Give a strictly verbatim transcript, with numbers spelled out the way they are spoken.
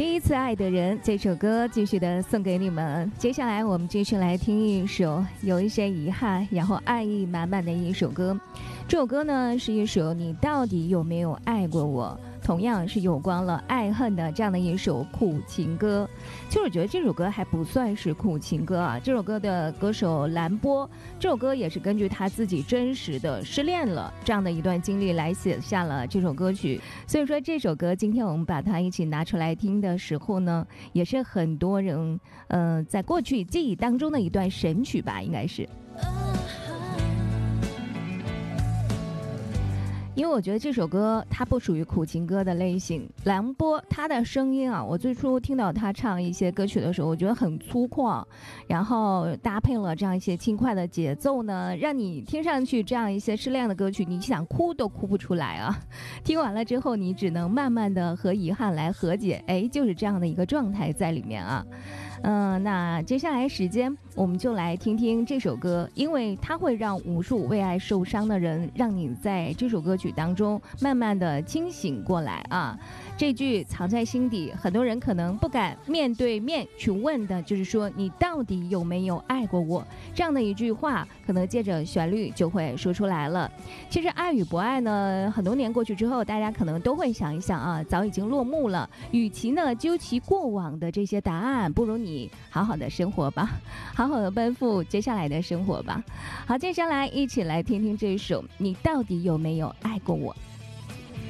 第一次爱的人这首歌继续的送给你们。接下来我们继续来听一首有一些遗憾然后爱意满满的一首歌。这首歌呢是一首你到底有没有爱过我，同样是有关了爱恨的这样的一首苦情歌。其实我觉得这首歌还不算是苦情歌啊，这首歌的歌手兰波，这首歌也是根据他自己真实的失恋了这样的一段经历来写下了这首歌曲。所以说这首歌今天我们把它一起拿出来听的时候呢，也是很多人呃在过去记忆当中的一段神曲吧，应该是。因为我觉得这首歌它不属于苦情歌的类型，兰波他的声音啊，我最初听到他唱一些歌曲的时候我觉得很粗犷，然后搭配了这样一些轻快的节奏呢，让你听上去这样一些失恋的歌曲你想哭都哭不出来啊。听完了之后你只能慢慢的和遗憾来和解，哎，就是这样的一个状态在里面啊。嗯、呃，那接下来时间我们就来听听这首歌，因为它会让无数为爱受伤的人，让你在这首歌曲当中慢慢的清醒过来啊。这句藏在心底，很多人可能不敢面对面去问的，就是说你到底有没有爱过我，这样的一句话可能借着旋律就会说出来了。其实爱与不爱呢，很多年过去之后大家可能都会想一想啊，早已经落幕了，与其呢究其过往的这些答案，不如你好好的生活吧，好好的奔赴接下来的生活吧。好，接下来一起来听听这首你到底有没有爱过我。